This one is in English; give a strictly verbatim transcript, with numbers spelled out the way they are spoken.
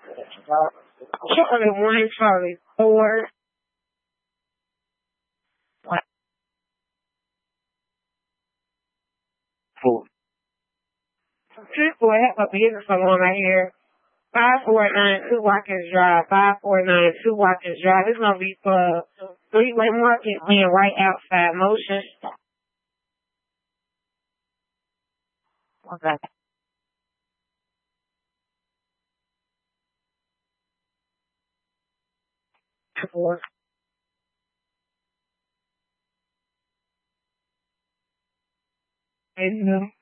Charlie one, Charlie four. Four. Triple have a business on right here. Five four nine two Watkins Drive. Five four nine two Watkins Drive. It's gonna be for three way market being right outside motion. Okay. Four. And,